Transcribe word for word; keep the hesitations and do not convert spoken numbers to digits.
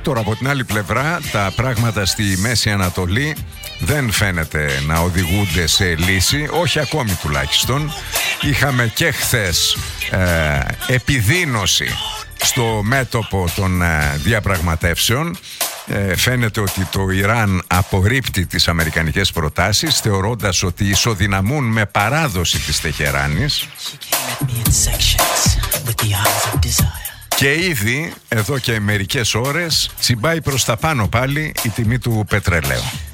Τώρα από την άλλη πλευρά τα πράγματα στη Μέση Ανατολή δεν φαίνεται να οδηγούνται σε λύση, όχι ακόμη τουλάχιστον. Είχαμε και χθες ε, επιδείνωση στο μέτωπο των ε, διαπραγματεύσεων. Ε, φαίνεται ότι το Ιράν απορρίπτει τις αμερικανικές προτάσεις, θεωρώντας ότι ισοδυναμούν με παράδοση της Τεχεράνης. Και ήδη εδώ και μερικές ώρες τσιμπάει προς τα πάνω πάλι η τιμή του πετρελαίου.